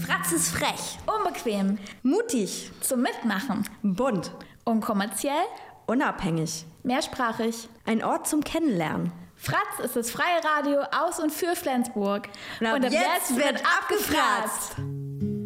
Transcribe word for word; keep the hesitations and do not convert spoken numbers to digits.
Fratz ist frech, unbequem, mutig, zum Mitmachen, bunt, unkommerziell, unabhängig, mehrsprachig. Ein Ort zum Kennenlernen. Fratz ist das freie Radio aus und für Flensburg. Und ab, und ab jetzt, jetzt wird abgefratzt.